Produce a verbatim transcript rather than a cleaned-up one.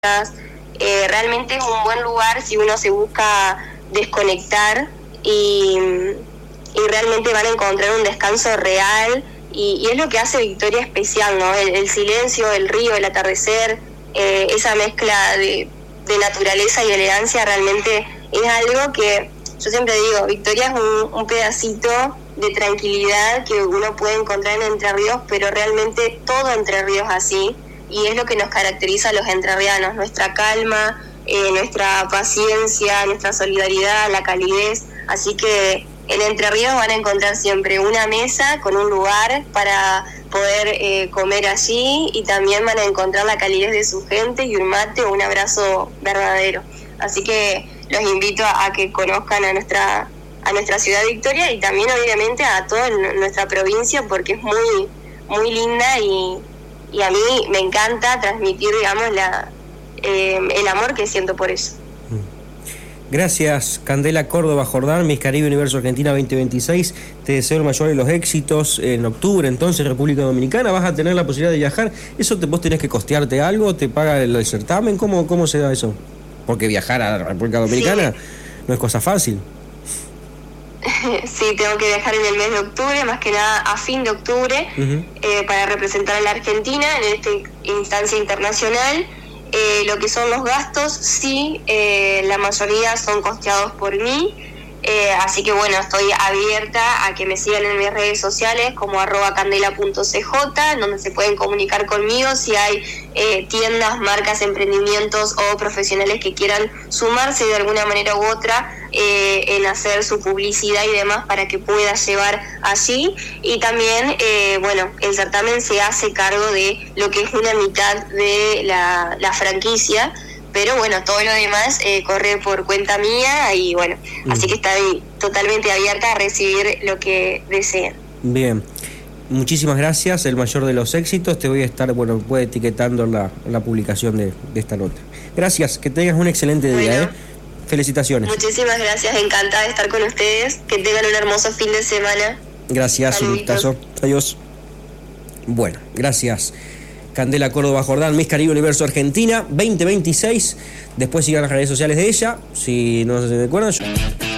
Eh, realmente es un buen lugar si uno se busca desconectar y, y realmente van a encontrar un descanso real y, y es lo que hace Victoria especial, ¿no? El, el silencio, el río, el atardecer, eh, esa mezcla de, de naturaleza y elegancia realmente es algo que yo siempre digo, Victoria es un, un pedacito de tranquilidad que uno puede encontrar en Entre Ríos, pero realmente todo Entre Ríos así. Y es lo que nos caracteriza a los entrerrianos, nuestra calma, eh, nuestra paciencia, nuestra solidaridad, la calidez. Así que en Entre Ríos van a encontrar siempre una mesa con un lugar para poder eh, comer allí y también van a encontrar la calidez de su gente y un mate o un abrazo verdadero. Así que los invito a, a que conozcan a nuestra, a nuestra ciudad Victoria y también obviamente a toda nuestra provincia porque es muy, muy linda y... Y a mí me encanta transmitir, digamos, la, eh, el amor que siento por eso. Gracias, Candela Córdoba Jordán, Miss Caribe Universo Argentina veinte veintiséis. Te deseo el mayor de los éxitos. En octubre, entonces, República Dominicana, vas a tener la posibilidad de viajar. ¿Eso te, vos tenés que costearte algo? ¿Te paga el, el certamen? ¿Cómo, ¿Cómo se da eso? Porque viajar a la República Dominicana sí. No es cosa fácil. Sí, tengo que viajar en el mes de octubre, más que nada a fin de octubre, uh-huh. eh, para representar a la Argentina en esta instancia internacional. Eh, lo que son los gastos, sí, eh, la mayoría son costeados por mí, eh, así que bueno, estoy abierta a que me sigan en mis redes sociales como arroba candela punto c j, donde se pueden comunicar conmigo si hay eh, tiendas, marcas, emprendimientos o profesionales que quieran sumarse de alguna manera u otra eh, en hacer su publicidad y demás para que pueda llevar allí. Y también, eh, bueno, el certamen se hace cargo de lo que es una mitad de la, la franquicia, pero bueno, todo lo demás eh, corre por cuenta mía y bueno, mm. así que estoy totalmente abierta a recibir lo que deseen. Bien, muchísimas gracias, el mayor de los éxitos. Te voy a estar, bueno, puede etiquetando en la, en la publicación de, de esta nota. Gracias, que tengas un excelente día, bueno, ¿eh? Felicitaciones. Muchísimas gracias, encantada de estar con ustedes, que tengan un hermoso fin de semana. Gracias, un gustazo. Adiós. Bueno, gracias. Candela Córdoba Jordán, Miss Caribe Universo Argentina veinte veintiséis. Después sigan las redes sociales de ella. Si no se recuerdan, yo...